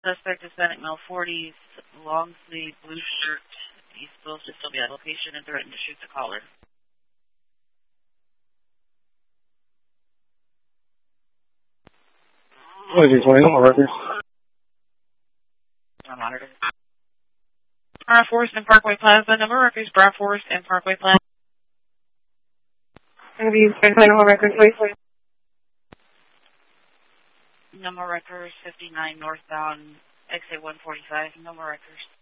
suspect Hispanic male, 40s, long sleeve, blue shirt. He's supposed to still be at location and threatened to shoot the caller. What is he playing on record? I'm monitoring. Brown Forest and Parkway Plaza. Number records, Brown Forest and Parkway Plaza. Have you been playing on record, please? Number records, 59 northbound, exit 145. Number records.